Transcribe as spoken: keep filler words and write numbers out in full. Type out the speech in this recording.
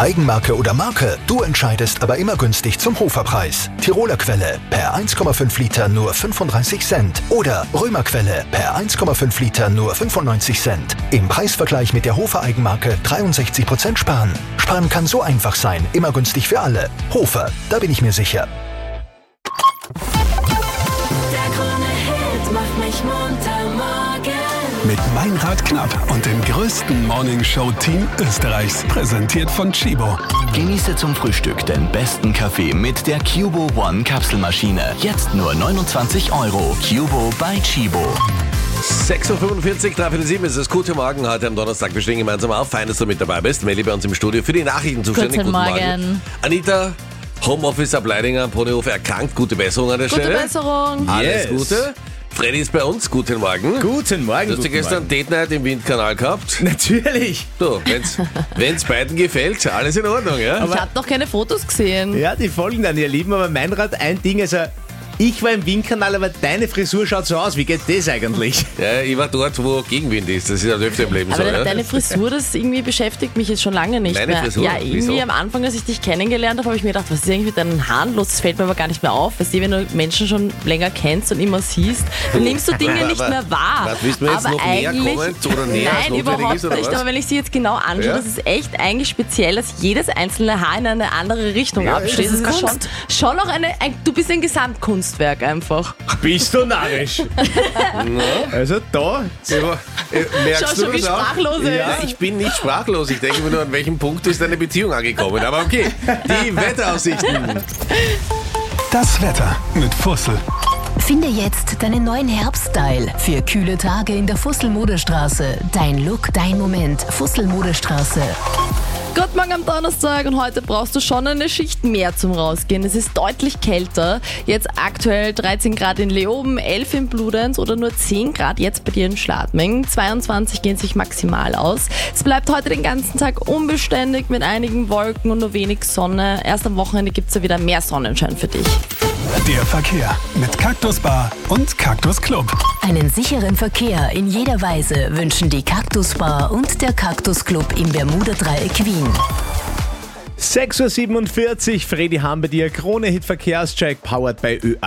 Eigenmarke oder Marke, du entscheidest, aber immer günstig zum Hoferpreis. Tiroler Quelle per eins Komma fünf Liter nur fünfunddreißig Cent oder Römer Quelle per eins Komma fünf Liter nur fünfundneunzig Cent. Im Preisvergleich mit der Hofer Eigenmarke dreiundsechzig Prozent sparen. Sparen kann so einfach sein, immer günstig für alle. Hofer, da bin ich mir sicher. Mit Meinrad Knapp und dem größten Morning-Show-Team Österreichs. Präsentiert von Chibo. Genieße zum Frühstück den besten Kaffee mit der Cubo One Kapselmaschine. Jetzt nur neunundzwanzig Euro. Cubo bei Chibo. sechs Uhr fünfundvierzig, drei Viertel sieben ist es. Guten Morgen heute am Donnerstag. Wir stehen gemeinsam auf. Fein, dass du mit dabei bist. Melli bei uns im Studio für die Nachrichten zuständig. Guten, Guten Morgen. Morgen. Anita, Homeoffice ab Leidinger am Ponyhof erkrankt. Gute Besserung an der Gute Stelle. Gute Besserung. Alles Yes. Gute. Freddy ist bei uns. Guten Morgen. Guten Morgen. Du hast ja gestern Date Night im Windkanal gehabt. Natürlich. So, wenn's, wenn's beiden gefällt, alles in Ordnung, ja? Ich habe noch keine Fotos gesehen. Ja, die folgen dann, ihr Lieben. Aber Meinrad, ein Ding, also ich war im Windkanal, aber deine Frisur schaut so aus. Wie geht das eigentlich? Ja, ich war dort, wo Gegenwind ist. Das ist ja öfter im Leben Aber so, ja? deine Frisur, das irgendwie beschäftigt mich jetzt schon lange nicht Meine mehr. Frisur? Ja, irgendwie Wieso? am Anfang, als ich dich kennengelernt habe, habe ich mir gedacht, was ist eigentlich mit deinen Haaren los? Das fällt mir aber gar nicht mehr auf. Weißt du, wenn du Menschen schon länger kennst und immer siehst, dann nimmst du Dinge Aber- nicht mehr wahr. Was, willst du mir jetzt aber noch näher eigentlich, kommen oder näher als Nein, notwendig überhaupt ist, oder nicht. was? Aber wenn ich sie jetzt genau anschaue, Ja? das ist echt eigentlich speziell, dass jedes einzelne Haar in eine andere Richtung Ja, absteht. das ist Das ist schon, Kunst. schon noch eine, ein, du bist ein Gesamtkunstwerk einfach. Bist du narrisch? Also da. Ja, äh, merkst Schau du schon, wie das auch? sprachlos er Ja, ist. ich bin nicht sprachlos. Ich denke mir nur, an welchem Punkt ist deine Beziehung angekommen. Aber okay, die Wetteraussichten. Das Wetter mit Fussel. Finde jetzt deinen neuen Herbststyle für kühle Tage in der Fussel-Modestraße. Dein Look, dein Moment. Fussel-Modestraße. Guten Morgen am Donnerstag und heute brauchst du schon eine Schicht mehr zum Rausgehen. Es ist deutlich kälter. Jetzt aktuell dreizehn Grad in Leoben, elf in Bludenz oder nur zehn Grad jetzt bei dir in Schladming. zweiundzwanzig gehen sich maximal aus. Es bleibt heute den ganzen Tag unbeständig mit einigen Wolken und nur wenig Sonne. Erst am Wochenende gibt es ja wieder mehr Sonnenschein für dich. Der Verkehr mit Cactus Bar und Cactus Club. Einen sicheren Verkehr in jeder Weise wünschen die Cactus Bar und der Cactus Club im Bermuda-Dreieck Wien. sechs Uhr siebenundvierzig, Freddy Ham bei dir. Krone-Hit Verkehrscheck, powered by Ö